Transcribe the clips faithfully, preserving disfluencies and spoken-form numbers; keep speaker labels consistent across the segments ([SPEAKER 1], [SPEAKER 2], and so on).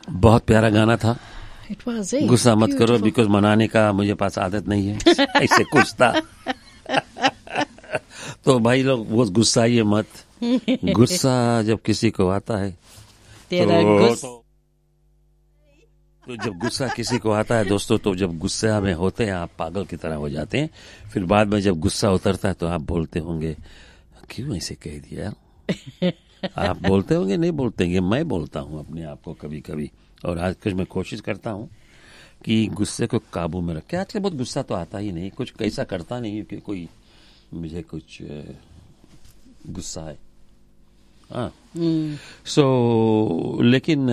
[SPEAKER 1] बहुत प्यारा गाना था.
[SPEAKER 2] It was it.
[SPEAKER 1] गुस्सा मत करो,
[SPEAKER 2] Beautiful.
[SPEAKER 1] बिकॉज मनाने का मुझे पास आदत नहीं है. ऐसे कुछ था. तो भाई लोग वो गुस्साइए मत. गुस्सा जब किसी को आता है
[SPEAKER 2] तेरा
[SPEAKER 1] तो,
[SPEAKER 2] गुस्सा
[SPEAKER 1] तो जब गुस्सा किसी को आता है दोस्तों, तो जब गुस्सा में होते हैं आप पागल की तरह हो जाते हैं. फिर बाद में जब गुस्सा उतरता है तो आप बोलते होंगे क्यों ऐसे कह दिया. आप बोलते होंगे, नहीं बोलते होंगे, मैं बोलता हूँ अपने आप को कभी कभी. और आजकल मैं कोशिश करता हूँ कि गुस्से को काबू में रखे. आजकल बहुत गुस्सा तो आता ही नहीं, कुछ कैसा करता नहीं कि कोई मुझे कुछ गुस्सा है. हाँ. सो लेकिन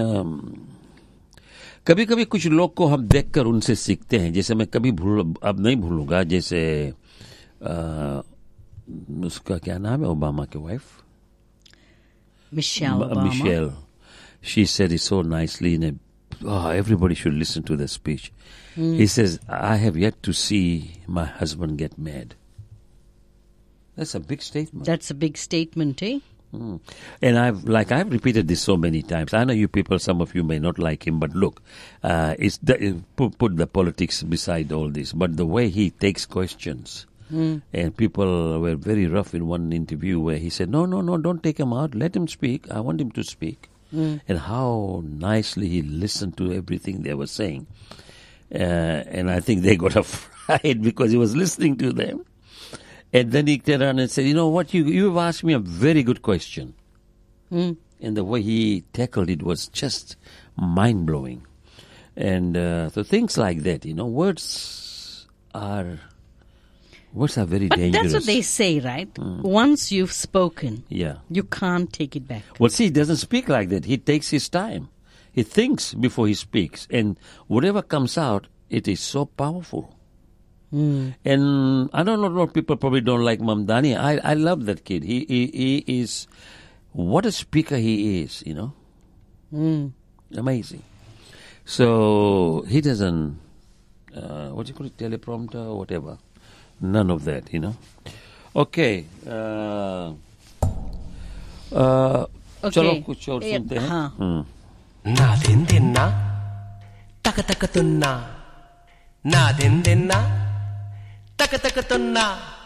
[SPEAKER 1] कभी कभी कुछ लोग को हम देखकर उनसे सीखते हैं. जैसे मैं कभी भूल अब नहीं भूलूंगा, जैसे आ, उसका क्या नाम है, ओबामा के wife,
[SPEAKER 2] Michelle Obama.
[SPEAKER 1] Michelle. She said it so nicely in a, oh, everybody should listen to the speech. Mm. He says, I have yet to see my husband get mad. That's a big statement.
[SPEAKER 2] That's a big statement, eh?
[SPEAKER 1] Mm. And I've, like, I've repeated this so many times. I know you people, some of you may not like him, but look, uh, it's the, put, put the politics beside all this, but the way he takes questions. Mm. And people were very rough in one interview where he said, no, no, no, don't take him out. Let him speak. I want him to speak. Mm. And how nicely he listened to everything they were saying. Uh, and I think they got afraid because he was listening to them. And then he turned around and said, you know what, you, you've asked me a very good question. Mm. And the way he tackled it was just mind-blowing. And uh, so things like that, you know, words are... Words are very
[SPEAKER 2] but
[SPEAKER 1] dangerous.
[SPEAKER 2] That's what they say, right? Mm. Once you've spoken,
[SPEAKER 1] yeah,
[SPEAKER 2] you can't take it back.
[SPEAKER 1] Well, see, he doesn't speak like that. He takes his time. He thinks before he speaks. And whatever comes out, it is so powerful. Mm. And I don't know, people probably don't like Mamdani. I, I love that kid. He, he, he is, what a speaker he is, you know. Mm. Amazing. So he doesn't, uh, what do you call it, teleprompter or whatever. None of that, you know. Okay. Uh, uh,
[SPEAKER 2] okay.
[SPEAKER 1] चलो कुछ और सुनते हैं.
[SPEAKER 2] हाँ.
[SPEAKER 3] ना दिन दिन ना तक तक तुन्ना ना दिन दिन ना तक तक तुन्ना